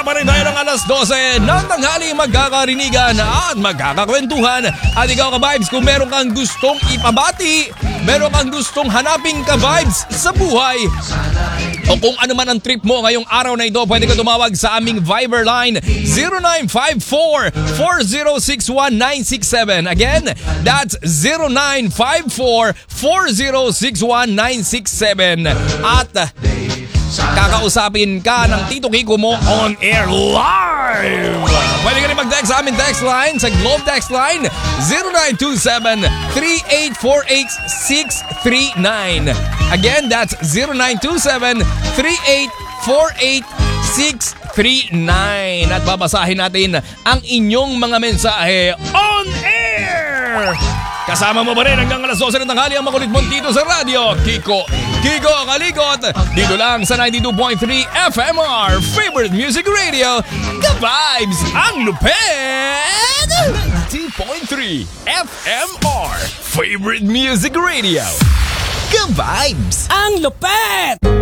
Pa rin tayo ng alas 12 ng tanghali magkakarinigan at magkakakwentuhan. At ikaw ka-vibes, kung meron kang gustong ipabati, meron kang gustong hanaping ka-vibes sa buhay, o kung ano man ang trip mo ngayong araw na ito, pwede ka tumawag sa aming Viber line 0954-4061-967. Again, that's 0954-4061-967. At kakausapin ka ng Tito Kiko mo on air live. Pwede ka rin mag-text sa aming text line sa Globe text line 0927-3848-639. Again, that's 0927-3848-639. At babasahin natin ang inyong mga mensahe on air. Kasama mo ba rin hanggang alas 12 ng tanghali ang makulit mong dito sa radyo? Kiko Kalikot, dito lang sa 92.3 FMR, favorite music radio, ka-vibes ang lupet! 92.3 FMR, favorite music radio, ka-vibes ang lupet!